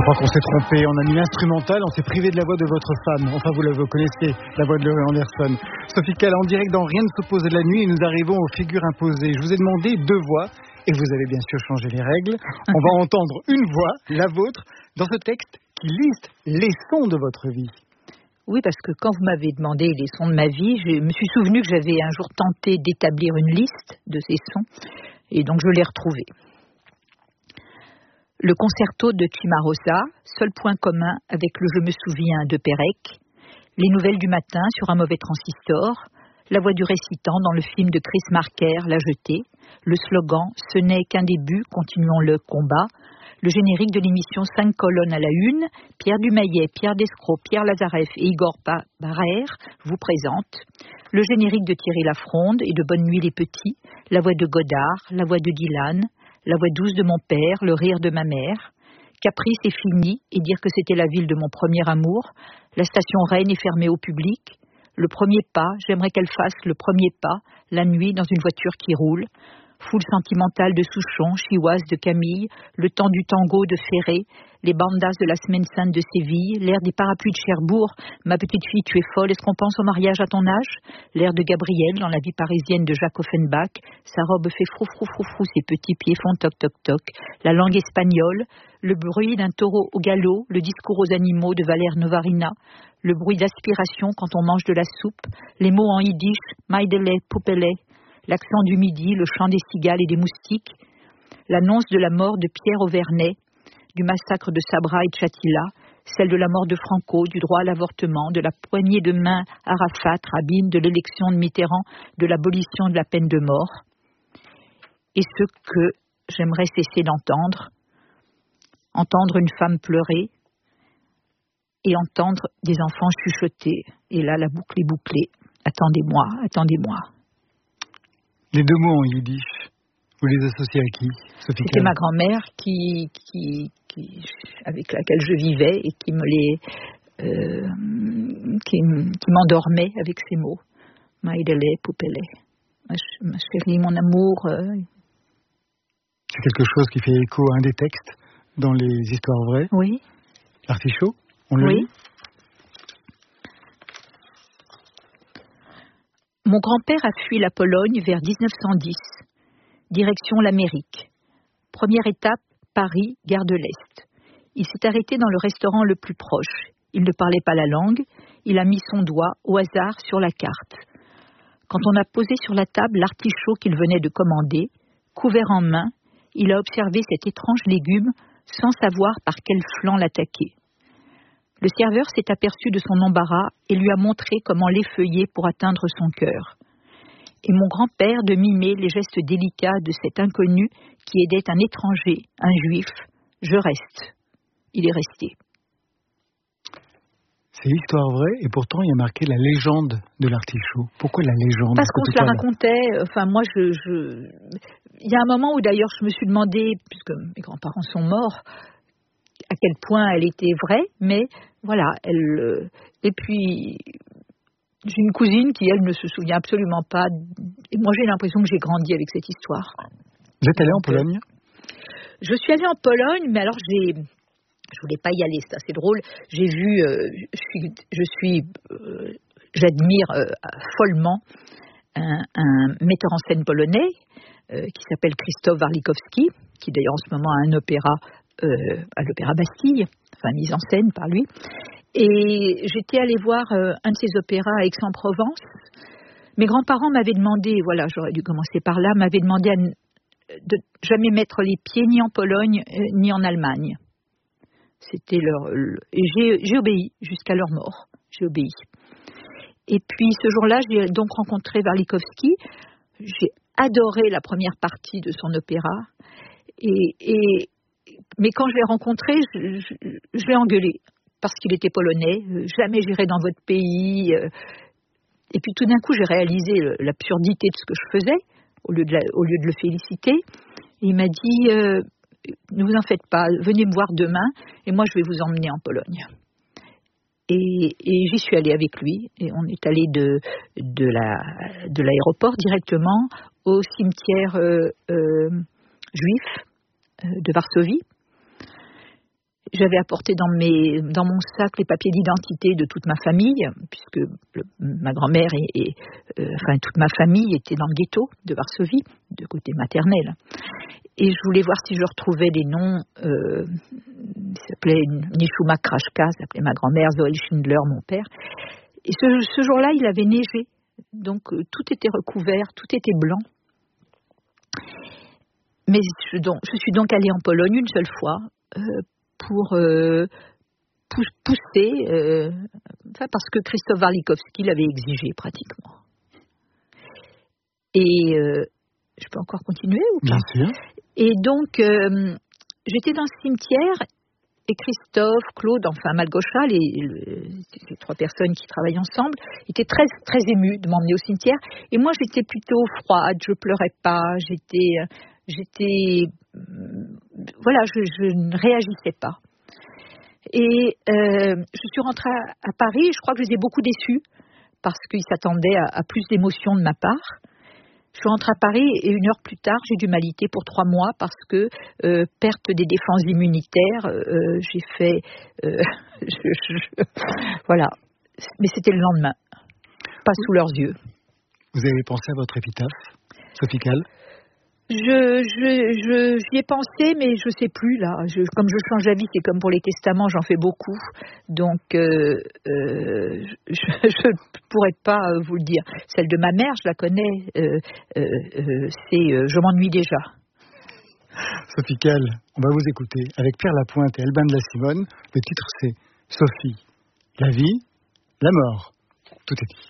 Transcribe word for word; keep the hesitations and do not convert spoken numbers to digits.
crois qu'on s'est trompé, on a mis l'instrumental, on s'est privé de la voix de votre femme. Enfin, vous la vous connaissez, la voix de Laurie Anderson. Sophie Calle, en direct dans Rien ne s'oppose de la nuit, et nous arrivons aux figures imposées. Je vous ai demandé deux voix, et vous avez bien sûr changé les règles. On va entendre une voix, la vôtre, dans ce texte qui liste les sons de votre vie. Oui, parce que quand vous m'avez demandé les sons de ma vie, je me suis souvenu que j'avais un jour tenté d'établir une liste de ces sons, et donc je l'ai retrouvé. Le concerto de Cimarosa, seul point commun avec le Je me souviens de Pérec, les nouvelles du matin sur un mauvais transistor, la voix du récitant dans le film de Chris Marker, La Jetée, le slogan « Ce n'est qu'un début, continuons le combat », le générique de l'émission cinq colonnes à la une, Pierre Dumayet, Pierre Descroix, Pierre Lazareff et Igor Barrère vous présentent, le générique de Thierry Lafronde et de Bonne nuit les petits, la voix de Godard, la voix de Dylan, la voix douce de mon père, le rire de ma mère, Caprice est fini et dire que c'était la ville de mon premier amour, la station Rennes est fermée au public, le premier pas, j'aimerais qu'elle fasse le premier pas, la nuit dans une voiture qui roule, Foule sentimentale de Souchon, Chihuahua de Camille, le temps du tango de Ferré, les bandas de la Semaine Sainte de Séville, l'air des parapluies de Cherbourg, ma petite fille tu es folle, est-ce qu'on pense au mariage à ton âge, l'air de Gabriel dans la vie parisienne de Jacques Offenbach, sa robe fait frou frou frou frou, ses petits pieds font toc toc toc, la langue espagnole, le bruit d'un taureau au galop, le discours aux animaux de Valère Novarina, le bruit d'aspiration quand on mange de la soupe, les mots en yiddish, maïdele, poupele, l'accent du midi, le chant des cigales et des moustiques, l'annonce de la mort de Pierre Auvernay, du massacre de Sabra et de Chatila, celle de la mort de Franco, du droit à l'avortement, de la poignée de main Arafat, Rabin, de l'élection de Mitterrand, de l'abolition de la peine de mort. Et ce que j'aimerais cesser d'entendre, entendre une femme pleurer et entendre des enfants chuchoter. Et là, la boucle est bouclée. Attendez-moi, attendez-moi. Les deux mots en yiddish, vous les associez à qui, Sophie C'était Calle? ma grand-mère qui, qui, qui, avec laquelle je vivais et qui me les, euh, qui, qui m'endormait avec ces mots. Maïdele, poupele. Ma, ma chérie, mon amour. Euh... C'est quelque chose qui fait écho à un des textes dans les histoires vraies. Oui. L'artichaut, on le oui. lit. Mon grand-père a fui la Pologne vers dix-neuf cent dix, direction l'Amérique. Première étape, Paris, gare de l'Est. Il s'est arrêté dans le restaurant le plus proche. Il ne parlait pas la langue, il a mis son doigt au hasard sur la carte. Quand on a posé sur la table l'artichaut qu'il venait de commander, couvert en main, il a observé cet étrange légume sans savoir par quel flanc l'attaquer. Le serveur s'est aperçu de son embarras et lui a montré comment l'effeuiller pour atteindre son cœur. Et mon grand-père de mimer les gestes délicats de cet inconnu qui aidait un étranger, un juif. Je reste. Il est resté. C'est l'histoire vraie et pourtant il y a marqué la légende de l'artichaut. Pourquoi la légende? Parce qu'on se la racontait. Enfin, moi, je, je... il y a un moment où d'ailleurs je me suis demandé, puisque mes grands-parents sont morts, à quel point elle était vraie, mais voilà, elle... Et puis, j'ai une cousine qui, elle, ne se souvient absolument pas. Et moi, j'ai l'impression que j'ai grandi avec cette histoire. Vous êtes allée en Pologne? Je suis allée en Pologne, mais alors j'ai... Je voulais pas y aller, c'est assez drôle. J'ai vu... Euh, je suis... Je suis euh, j'admire euh, follement un, un metteur en scène polonais euh, qui s'appelle Krzysztof Warlikowski, qui d'ailleurs en ce moment a un opéra Euh, à l'Opéra Bastille, enfin mise en scène par lui. Et j'étais allée voir euh, un de ses opéras à Aix-en-Provence. Mes grands-parents m'avaient demandé, voilà, j'aurais dû commencer par là, m'avaient demandé à, de jamais mettre les pieds ni en Pologne euh, ni en Allemagne. C'était leur... Le, et j'ai, j'ai obéi jusqu'à leur mort. J'ai obéi. Et puis ce jour-là, j'ai donc rencontré Warlikowski. J'ai adoré la première partie de son opéra. Et... et Mais quand je l'ai rencontré, je, je, je l'ai engueulé parce qu'il était polonais. Jamais j'irai dans votre pays. Et puis tout d'un coup, j'ai réalisé l'absurdité de ce que je faisais au lieu de, la, au lieu de le féliciter. Et il m'a dit euh, ne vous en faites pas, venez me voir demain et moi je vais vous emmener en Pologne. Et, et j'y suis allée avec lui et on est allé de, de, la, de l'aéroport directement au cimetière euh, euh, juif de Varsovie. J'avais apporté dans, mes, dans mon sac les papiers d'identité de toute ma famille, puisque le, ma grand-mère et, et euh, enfin toute ma famille était dans le ghetto de Varsovie, de côté maternel. Et je voulais voir si je retrouvais les noms. Euh, il s'appelait Nishuma Krashka, s'appelait ma grand-mère, Zoël Schindler, mon père. Et ce, ce jour-là, il avait neigé, donc euh, tout était recouvert, tout était blanc. Mais je, donc, je suis donc allée en Pologne une seule fois. Euh, pour euh, pousser, euh, enfin parce que Krzysztof Warlikowski l'avait exigé pratiquement. Et euh, je peux encore continuer ou pas ? Bien sûr. Et donc, euh, j'étais dans ce cimetière et Christophe, Claude, enfin Malgocha, les, les, les trois personnes qui travaillent ensemble, étaient très, très émus de m'emmener au cimetière. Et moi, j'étais plutôt froide, je pleurais pas, j'étais... j'étais voilà, je, je ne réagissais pas. Et euh, je suis rentrée à, à Paris, et je crois que je les ai beaucoup déçus, parce qu'ils s'attendaient à, à plus d'émotions de ma part. Je suis rentrée à Paris, et une heure plus tard, j'ai dû m'aliter pour trois mois, parce que euh, perte des défenses immunitaires, euh, j'ai fait... Euh, je, je, voilà. Mais c'était le lendemain, pas sous leurs yeux. Vous avez pensé à votre épitaphe, Sophie Calle ? Je, je, je, j'y ai pensé, mais je sais plus là. Je, comme je change d'avis, c'est comme pour les testaments, j'en fais beaucoup. Donc, euh, euh, je ne pourrais pas vous le dire. Celle de ma mère, je la connais. Euh, euh, c'est euh, Je m'ennuie déjà. Sophie Calle, on va vous écouter avec Pierre Lapointe et Albin de la Simone. Le titre, c'est Sophie, la vie, la mort. Tout est dit.